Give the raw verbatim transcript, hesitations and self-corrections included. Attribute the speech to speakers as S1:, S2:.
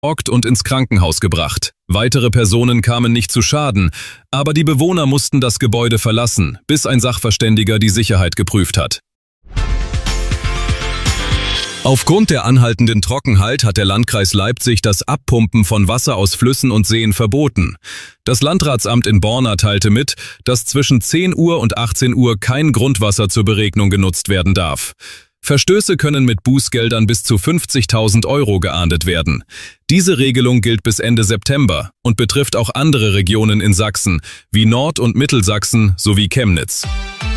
S1: versorgt und ins Krankenhaus gebracht. Weitere Personen kamen nicht zu Schaden, aber die Bewohner mussten das Gebäude verlassen, bis ein Sachverständiger die Sicherheit geprüft hat. Aufgrund der anhaltenden Trockenheit hat der Landkreis Leipzig das Abpumpen von Wasser aus Flüssen und Seen verboten. Das Landratsamt in Borna teilte mit, dass zwischen zehn Uhr und achtzehn Uhr kein Grundwasser zur Beregnung genutzt werden darf. Verstöße können mit Bußgeldern bis zu fünfzigtausend Euro geahndet werden. Diese Regelung gilt bis Ende September und betrifft auch andere Regionen in Sachsen, wie Nord- und Mittelsachsen sowie Chemnitz.